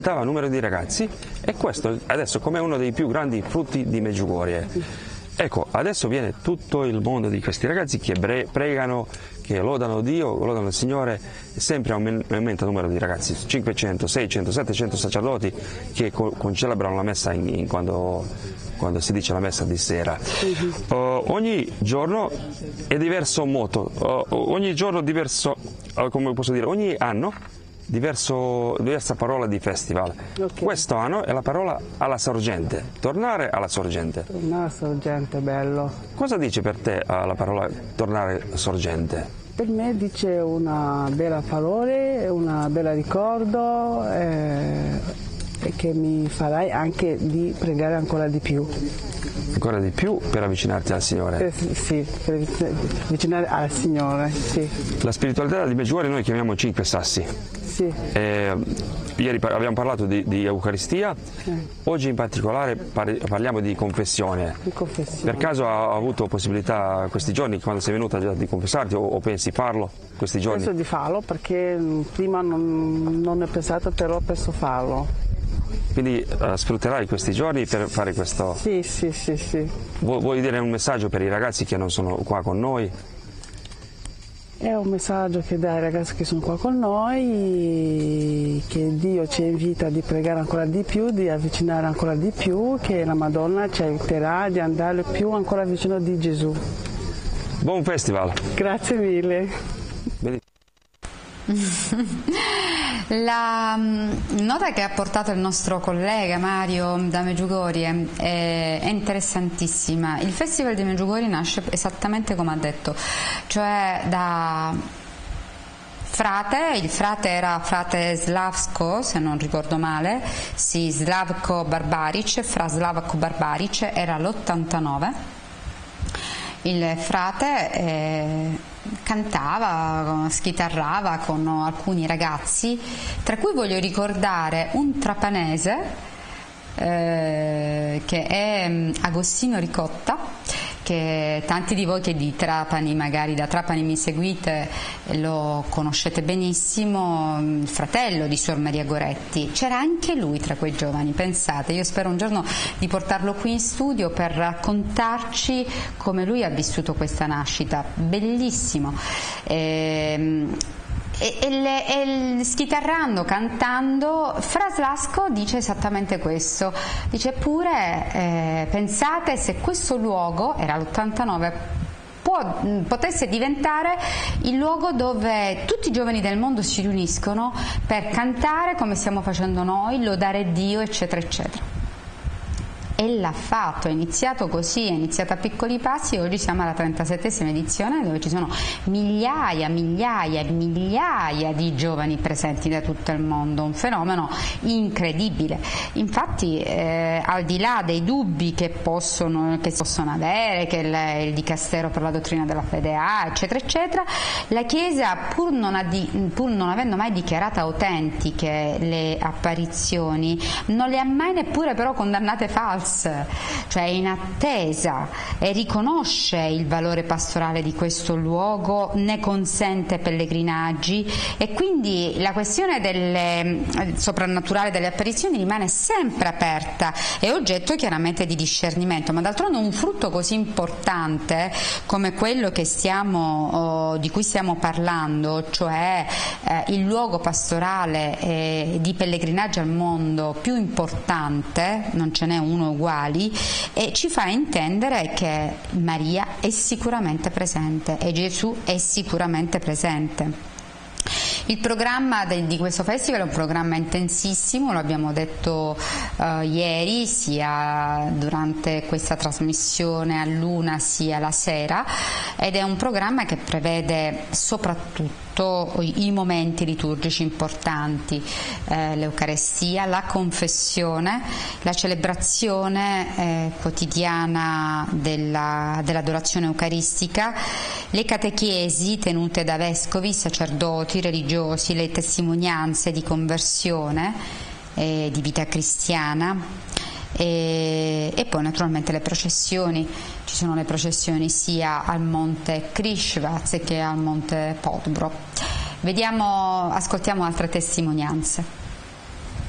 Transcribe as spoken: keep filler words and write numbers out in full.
Aumentava il numero di ragazzi e questo adesso come uno dei più grandi frutti di Medjugorje. Ecco, adesso viene tutto il mondo di questi ragazzi che pregano, che lodano Dio, lodano il Signore, sempre aumenta il numero di ragazzi, cinquecento, seicento, settecento sacerdoti che concelebrano la messa in, in quando, quando si dice la messa di sera. Uh, ogni giorno è diverso moto, uh, ogni giorno diverso, uh, come posso dire, ogni anno Diverso, diversa parola di festival. Okay. Questo anno è la parola alla sorgente, tornare alla sorgente. Tornare alla sorgente, bello. Cosa dice per te uh, la parola tornare sorgente? Per me dice una bella parola, una bella ricordo eh, e che mi farai anche di pregare ancora di più. Ancora di più per avvicinarti al Signore? Eh, sì, per avvicinare al Signore, sì. La spiritualità di Medjugorje noi chiamiamo cinque sassi. Sì. Eh, ieri abbiamo parlato di, di Eucaristia, eh. Oggi in particolare parliamo di confessione. Di confessione. Per caso ha avuto possibilità questi giorni, quando sei venuta, già di confessarti o, o pensi farlo questi giorni? Penso di farlo perché prima non, non ho pensato, però penso farlo. Quindi uh, sfrutterai questi giorni per fare questo? Sì, sì, sì, sì. Vu vuoi dire un messaggio per i ragazzi che non sono qua con noi? È un messaggio che dà ai ragazzi che sono qua con noi, che Dio ci invita di pregare ancora di più, di avvicinare ancora di più, che la Madonna ci aiuterà di andare più ancora vicino di Gesù. Buon festival! Grazie mille! Bene. La nota che ha portato il nostro collega Mario da Medjugorje è, è interessantissima. Il Festival di Medjugorje nasce esattamente come ha detto, cioè da frate, il frate era frate Slavko, se non ricordo male, sì, Slavko Barbaric, fra Slavko Barbaric, era l'ottantanove. Il frate eh, cantava, schitarrava con alcuni ragazzi, tra cui voglio ricordare un trapanese eh, che è Agostino Ricotta, che tanti di voi che di Trapani, magari da Trapani mi seguite, lo conoscete benissimo, il fratello di Suor Maria Goretti. C'era anche lui tra quei giovani, pensate. Io spero un giorno di portarlo qui in studio per raccontarci come lui ha vissuto questa nascita. Bellissimo. Ehm, E, e, le, e schitarrando, cantando, Fra Slavko dice esattamente questo, dice pure eh, pensate se questo luogo, era l'ottantanove, può, potesse diventare il luogo dove tutti i giovani del mondo si riuniscono per cantare come stiamo facendo noi, lodare Dio, eccetera eccetera. E l'ha fatto, è iniziato così, è iniziato a piccoli passi e oggi siamo alla trentasettesima edizione dove ci sono migliaia, migliaia e migliaia di giovani presenti da tutto il mondo, un fenomeno incredibile. Infatti eh, al di là dei dubbi che, possono, che si possono avere, che il, il Dicastero per la dottrina della fede ha, eccetera eccetera, la Chiesa pur non, ha di, pur non avendo mai dichiarato autentiche le apparizioni, non le ha mai neppure però condannate false, cioè in attesa, e riconosce il valore pastorale di questo luogo, ne consente pellegrinaggi e quindi la questione del soprannaturale delle apparizioni rimane sempre aperta e oggetto chiaramente di discernimento, ma d'altronde un frutto così importante come quello che stiamo, di cui stiamo parlando, cioè eh, il luogo pastorale eh, di pellegrinaggio al mondo più importante, non ce n'è uno uguali, e ci fa intendere che Maria è sicuramente presente e Gesù è sicuramente presente. Il programma di questo festival è un programma intensissimo, lo abbiamo detto uh, ieri, sia durante questa trasmissione a luna sia la sera, ed è un programma che prevede soprattutto i momenti liturgici importanti, eh, l'Eucarestia, la confessione, la celebrazione eh, quotidiana della, dell'adorazione eucaristica, le catechesi tenute da vescovi, sacerdoti, religiosi, le testimonianze di conversione e di vita cristiana. E, e poi naturalmente le processioni. Ci sono le processioni sia al monte Krishvatz che al monte Podbrod. Vediamo, ascoltiamo altre testimonianze.